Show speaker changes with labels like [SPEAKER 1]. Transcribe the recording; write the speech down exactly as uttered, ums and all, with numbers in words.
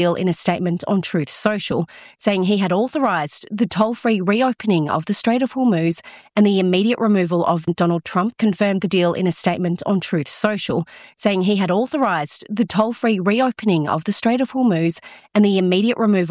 [SPEAKER 1] deal in a statement on Truth Social, saying he had authorised the toll-free reopening of the Strait of Hormuz and the immediate removal of Donald Trump. Confirmed the deal in a statement on Truth Social, saying he had authorised the toll-free reopening of the Strait of Hormuz and the immediate removal